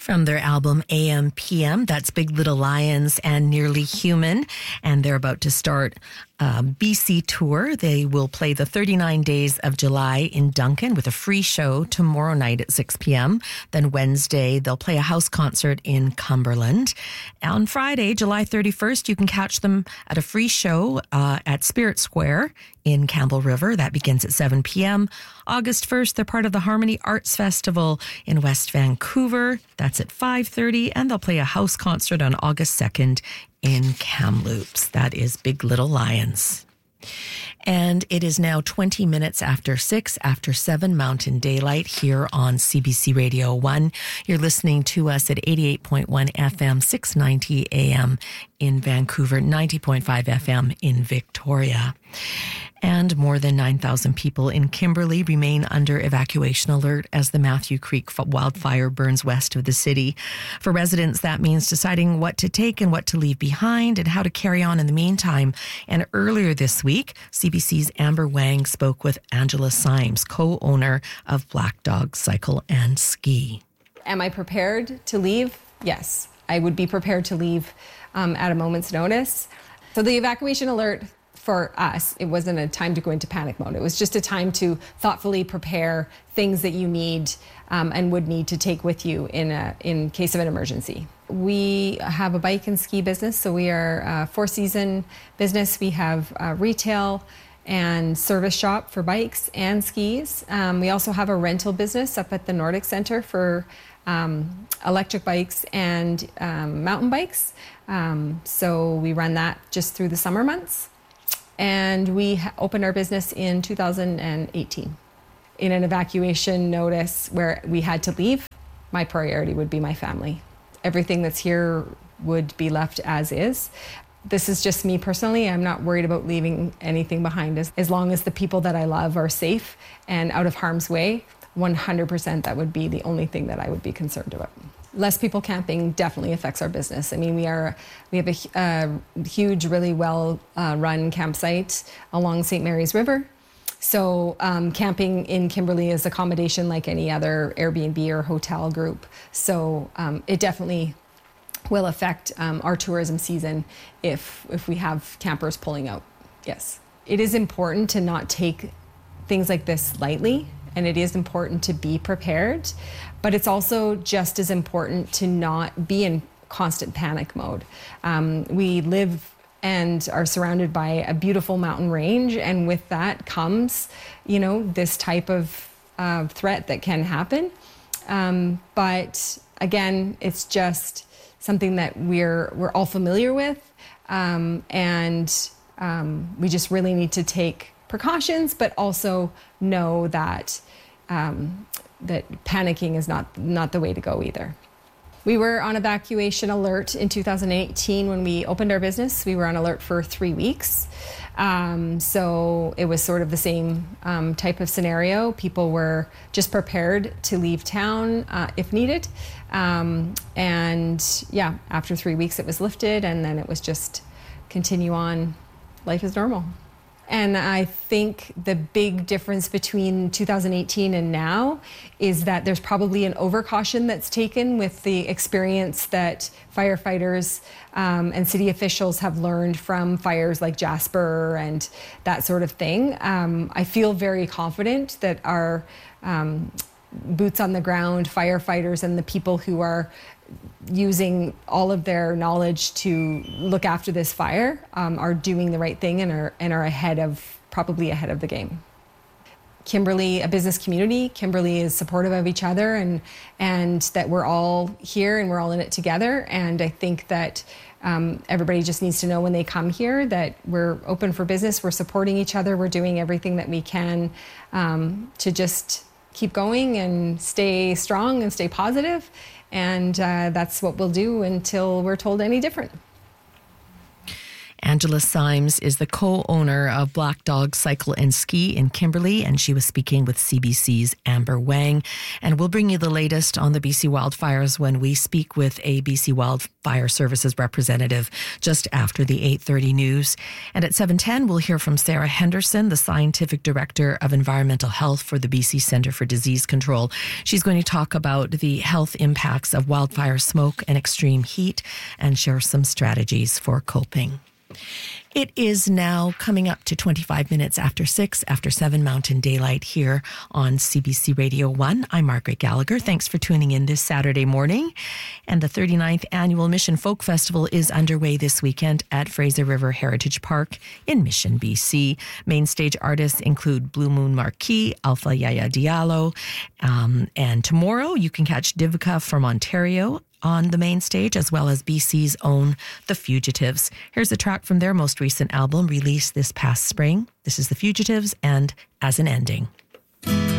From their album AM/PM, that's Big Little Lions and Nearly Human. And they're about to start a BC tour. They will play the 39 days of July in Duncan with a free show tomorrow night at 6 p.m. Then Wednesday, they'll play a house concert in Cumberland. On Friday, July 31st, you can catch them at a free show at Spirit Square in Campbell River. That begins at 7 p.m. August 1st, they're part of the Harmony Arts Festival in West Vancouver. That's at 5:30, and they'll play a house concert on August 2nd in Kamloops. That is Big Little Lions. And it is now 20 minutes after 6, after 7 Mountain Daylight here on CBC Radio 1. You're listening to us at 88.1 FM, 690 AM in Vancouver, 90.5 FM in Victoria. And more than 9,000 people in Kimberley remain under evacuation alert as the Matthew Creek wildfire burns west of the city. For residents, that means deciding what to take and what to leave behind and how to carry on in the meantime. And earlier this week, CBC's Amber Wang spoke with Angela Symes, co-owner of Black Dog Cycle and Ski. Am I prepared to leave? Yes, I would be prepared to leave at a moment's notice. So the evacuation alert for us, it wasn't a time to go into panic mode. It was just a time to thoughtfully prepare things that you need and would need to take with you in case of an emergency. We have a bike and ski business, so we are a four-season business. We have retail and service shop for bikes and skis. We also have a rental business up at the Nordic Center for electric bikes and mountain bikes. So we run that just through the summer months. And we opened our business in 2018. In an evacuation notice where we had to leave, my priority would be my family. Everything that's here would be left as is. This is just me personally. I'm not worried about leaving anything behind. As long as the people that I love are safe and out of harm's way, 100% that would be the only thing that I would be concerned about. Less people camping definitely affects our business. I mean, we have a huge, really well run campsite along St. Mary's River. So camping in Kimberley is accommodation like any other Airbnb or hotel group. So it definitely will affect our tourism season if we have campers pulling out. Yes. It is important to not take things like this lightly, and it is important to be prepared, but it's also just as important to not be in constant panic mode. We live and are surrounded by a beautiful mountain range, and with that comes, this type of threat that can happen. But again, it's just something that we're all familiar with, and we just really need to take precautions, but also know that that panicking is not the way to go either. We were on evacuation alert in 2018 when we opened our business. We were on alert for 3 weeks. So it was sort of the same type of scenario. People were just prepared to leave town if needed. And yeah, after 3 weeks it was lifted, and then it was just continue on. Life is normal. And I think the big difference between 2018 and now is that there's probably an overcaution that's taken with the experience that firefighters and city officials have learned from fires like Jasper and that sort of thing. I feel very confident that our boots on the ground firefighters and the people who are using all of their knowledge to look after this fire are doing the right thing and are probably ahead of the game. Kimberley, a business community, Kimberley is supportive of each other and that we're all here and we're all in it together. And I think that everybody just needs to know when they come here that we're open for business, we're supporting each other, we're doing everything that we can to just keep going and stay strong and stay positive. And that's what we'll do until we're told any different. Angela Symes is the co-owner of Black Dog Cycle and Ski in Kimberley, and she was speaking with CBC's Amber Wang. And we'll bring you the latest on the BC wildfires when we speak with a BC Wildfire Services representative just after the 8:30 news. And at 7:10, we'll hear from Sarah Henderson, the Scientific Director of Environmental Health for the BC Centre for Disease Control. She's going to talk about the health impacts of wildfire smoke and extreme heat and share some strategies for coping. It is now coming up to 25 minutes after 6, after 7 Mountain Daylight here on CBC Radio 1. I'm Margaret Gallagher. Thanks for tuning in this Saturday morning. And the 39th Annual Mission Folk Festival is underway this weekend at Fraser River Heritage Park in Mission, BC. Main stage artists include Blue Moon Marquis, Alpha Yaya Diallo, and tomorrow you can catch Divika from Ontario on the main stage, as well as BC's own The Fugitives. Here's a track from their most recent album released this past spring. This is The Fugitives and As an Ending.